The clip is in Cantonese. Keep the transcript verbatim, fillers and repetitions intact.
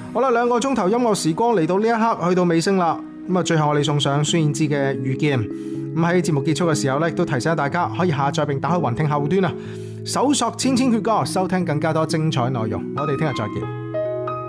好啦，兩個鐘頭音樂時光嚟到呢一刻，去到尾聲啦。咁啊，最後我哋送上孫燕姿嘅《遇見》。咁喺節目結束嘅時候咧，亦都提醒大家可以下載並打開雲聽後端啊，搜索千千闕歌，收聽更加多精彩內容。我哋聽日再見。